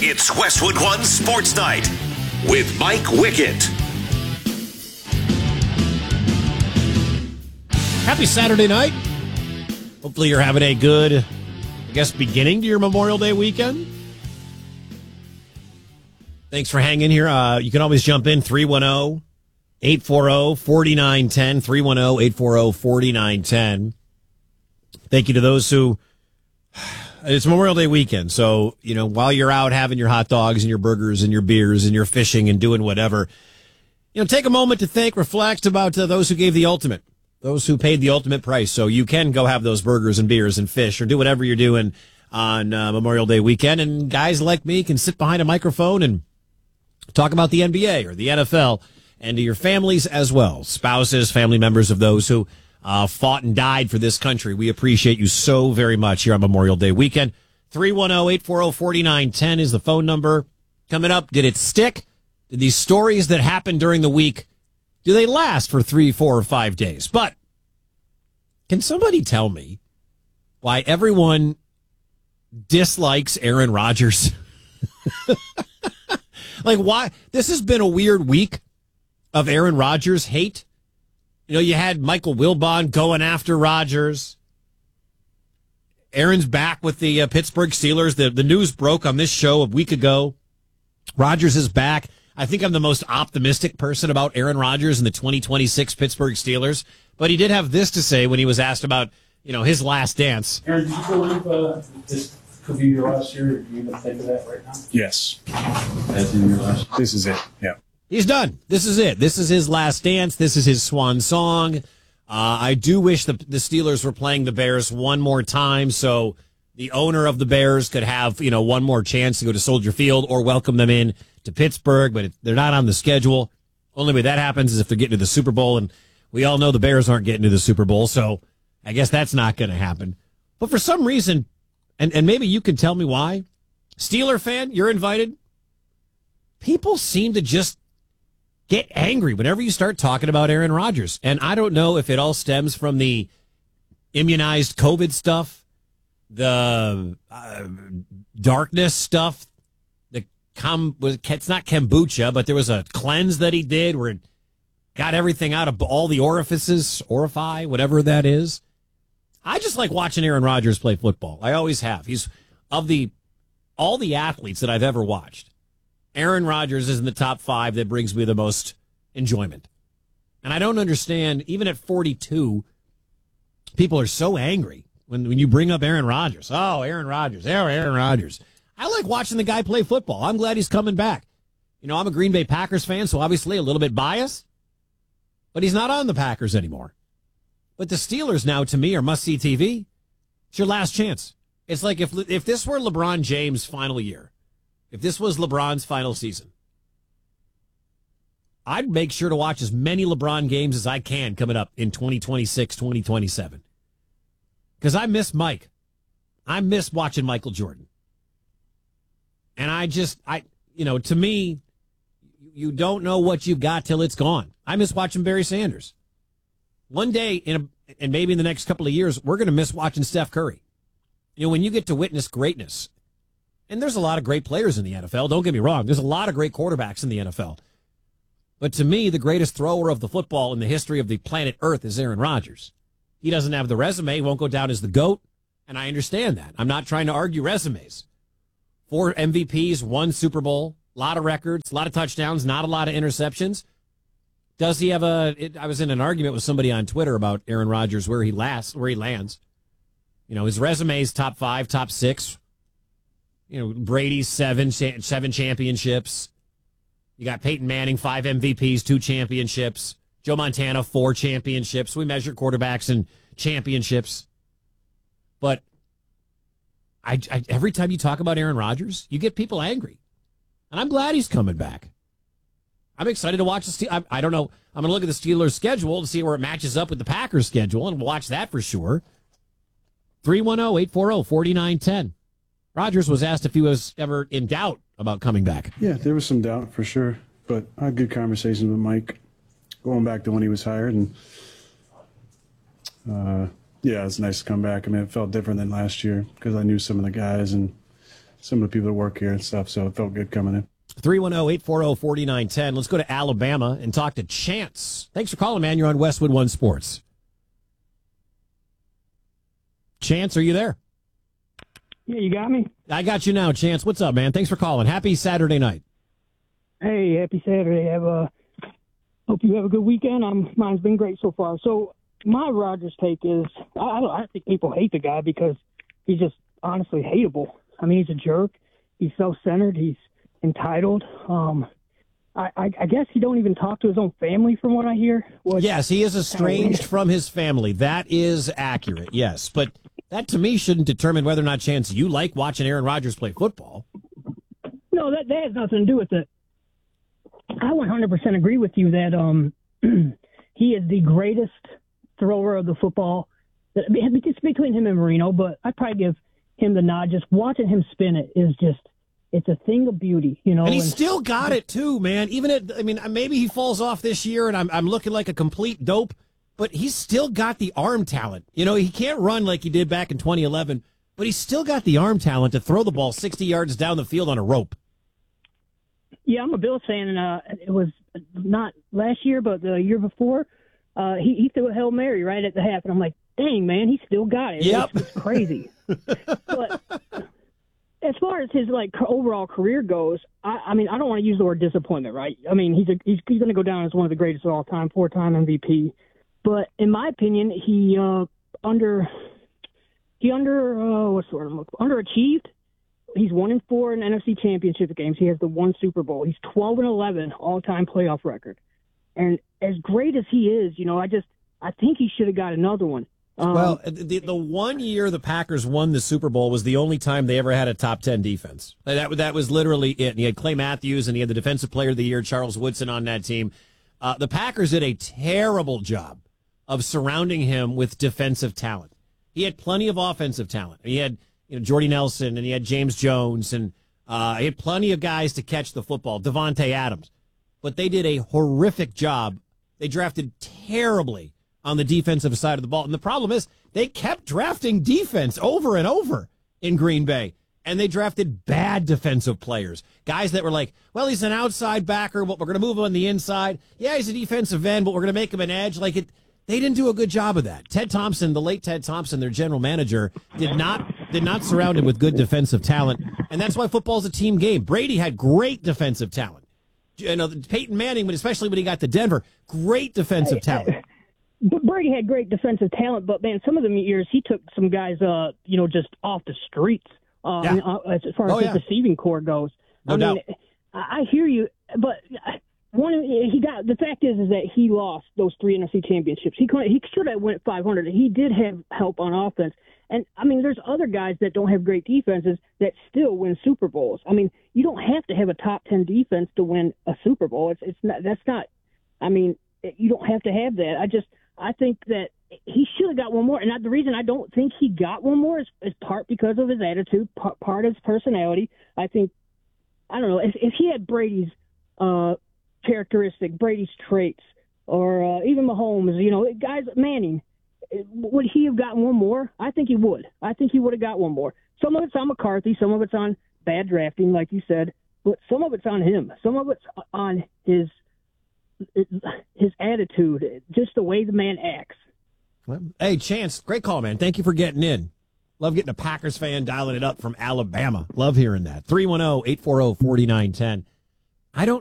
It's Westwood One Sports Night with Mike Wickett. Happy Saturday night. Hopefully you're having a good, beginning to your Memorial Day weekend. Thanks for hanging here. You can always jump in 310-840-4910, 310-840-4910. Thank you to those who, it's Memorial Day weekend, so, while you're out having your hot dogs and your burgers and your beers and you're fishing and doing whatever, take a moment to think, reflect about those who gave the ultimate. Those who paid the ultimate price, so you can go have those burgers and beers and fish or do whatever you're doing on Memorial Day weekend. And guys like me can sit behind a microphone and talk about the NBA or the NFL and to your families as well. Spouses, family members of those who fought and died for this country. We appreciate you so very much here on Memorial Day weekend. 310-840-4910 is the phone number. Coming up, did it stick? Did these stories that happened during the week, do they last for 3, 4, or 5 days? But can somebody tell me why everyone dislikes Aaron Rodgers? Like, why? This has been a weird week of Aaron Rodgers hate. You had Michael Wilbon going after Rodgers. Aaron's back with the Pittsburgh Steelers. The news broke on this show a week ago. Rodgers is back. I think I'm the most optimistic person about Aaron Rodgers and the 2026 Pittsburgh Steelers. But he did have this to say when he was asked about, his last dance. Aaron, do you believe this could be your last year? Or do you even think of that right now? Yes. As in your last year? This is it, yeah. He's done. This is it. This is his last dance. This is his swan song. I do wish the Steelers were playing the Bears one more time so the owner of the Bears could have, one more chance to go to Soldier Field or welcome them in to Pittsburgh, but they're not on the schedule. Only way that happens is if they're getting to the Super Bowl, and we all know the Bears aren't getting to the Super Bowl, so I guess that's not going to happen. But for some reason, and maybe you can tell me why, Steeler fan, you're invited, people seem to just get angry whenever you start talking about Aaron Rodgers. And I don't know if it all stems from the immunized COVID stuff, the darkness stuff, it's not kombucha, but there was a cleanse that he did where it got everything out of all the orifices, whatever that is. I just like watching Aaron Rodgers play football. I always have. He's of all the athletes that I've ever watched, Aaron Rodgers is in the top 5 that brings me the most enjoyment. And I don't understand, even at 42, people are so angry when you bring up Aaron Rodgers. Oh, Aaron Rodgers. Oh, Aaron Rodgers. I like watching the guy play football. I'm glad he's coming back. I'm a Green Bay Packers fan, so obviously a little bit biased. But he's not on the Packers anymore. But the Steelers now, to me, are must-see TV. It's your last chance. It's like if this were LeBron James' final year, if this was LeBron's final season, I'd make sure to watch as many LeBron games as I can coming up in 2026, 2027. Because I miss Mike. I miss watching Michael Jordan. And to me, you don't know what you've got till it's gone. I miss watching Barry Sanders. One day, and maybe in the next couple of years, we're going to miss watching Steph Curry. When you get to witness greatness, and there's a lot of great players in the NFL, don't get me wrong. There's a lot of great quarterbacks in the NFL. But to me, the greatest thrower of the football in the history of the planet Earth is Aaron Rodgers. He doesn't have the resume, won't go down as the GOAT, and I understand that. I'm not trying to argue resumes. 4 MVPs, 1 Super Bowl, a lot of records, a lot of touchdowns, not a lot of interceptions. Does he have I was in an argument with somebody on Twitter about Aaron Rodgers, where he lands. His resume's top 5, top 6. Brady's 7 championships. You got Peyton Manning, 5 MVPs, 2 championships. Joe Montana, 4 championships. We measure quarterbacks in championships. But every time you talk about Aaron Rodgers, you get people angry. And I'm glad he's coming back. I'm excited to watch the Steelers. I don't know. I'm going to look at the Steelers' schedule to see where it matches up with the Packers' schedule, and watch that for sure. 310-840-4910. Rodgers was asked if he was ever in doubt about coming back. Yeah, there was some doubt for sure, but I had good conversations with Mike going back to when he was hired, and yeah, it's nice to come back. I mean, it felt different than last year because I knew some of the guys and some of the people that work here and stuff, so it felt good coming in. 310-840-4910. Let's go to Alabama and talk to Chance. Thanks for calling, man. You're on Westwood One Sports. Chance, are you there? Yeah, you got me? I got you now, Chance. What's up, man? Thanks for calling. Happy Saturday night. Hey, happy Saturday. Hope you have a good weekend. Mine's been great so far. So my Rodgers take is, I think people hate the guy because he's just honestly hateable. I mean, he's a jerk. He's self-centered. He's entitled. I guess he don't even talk to his own family from what I hear. Yes, he is estranged from his family. That is accurate, yes. But that, to me, shouldn't determine whether or not, Chance, you like watching Aaron Rodgers play football. No, that has nothing to do with it. I 100% agree with you that he is the greatest thrower of the football. It's between him and Marino, but I'd probably give him the nod. Just watching him spin it is just, it's a thing of beauty, you know. And he's still got it too, man. Maybe he falls off this year, and I'm looking like a complete dope, but he's still got the arm talent. You know, he can't run like he did back in 2011, but he's still got the arm talent to throw the ball 60 yards down the field on a rope. Yeah, I'm a Bills fan, and it was not last year, but the year before. He threw a Hail Mary right at the half, and I'm like, dang, man, he still got it. Yep. It's crazy. But as far as his overall career goes, I mean, I don't want to use the word disappointment, right? I mean, he's going to go down as one of the greatest of all time, 4-time MVP. But in my opinion, he underachieved. He's 1-4 in NFC Championship games. He has the one Super Bowl. He's 12-11 all-time playoff record. And as great as he is, you know, I think he should have got another one. Well, the 1 year the Packers won the Super Bowl was the only time they ever had a top 10 defense. That was literally it. And he had Clay Matthews, and he had the Defensive Player of the Year, Charles Woodson, on that team. The Packers did a terrible job of surrounding him with defensive talent. He had plenty of offensive talent. He had Jordy Nelson, and he had James Jones, and he had plenty of guys to catch the football, Devontae Adams. But they did a horrific job. They drafted terribly on the defensive side of the ball. And the problem is they kept drafting defense over and over in Green Bay. And they drafted bad defensive players. Guys that were like, well, he's an outside backer, but we're going to move him on the inside. Yeah, he's a defensive end, but we're going to make him an edge. They didn't do a good job of that. Ted Thompson, the late Ted Thompson, their general manager, did not surround him with good defensive talent. And that's why football's a team game. Brady had great defensive talent. Peyton Manning, but especially when he got to Denver, great defensive talent. But Brady had great defensive talent, but man, some of the years he took some guys, just off the streets. As far as his receiving core goes. No doubt. I hear you, but the fact is that he lost those 3 NFC championships. He should have went 500. He did have help on offense. And, I mean, there's other guys that don't have great defenses that still win Super Bowls. I mean, you don't have to have a top 10 defense to win a Super Bowl. You don't have to have that. I think that he should have got one more. And the reason I don't think he got one more is part because of his attitude, part of his personality. I don't know, if he had Brady's characteristic, Brady's traits, or even Mahomes, guys, Manning, would he have gotten one more? I think he would. I think he would have got one more. Some of it's on McCarthy. Some of it's on bad drafting, like you said. But some of it's on him. Some of it's on his attitude, just the way the man acts. Hey, Chance, great call, man. Thank you for getting in. Love getting a Packers fan dialing it up from Alabama. Love hearing that. 310-840-4910. I don't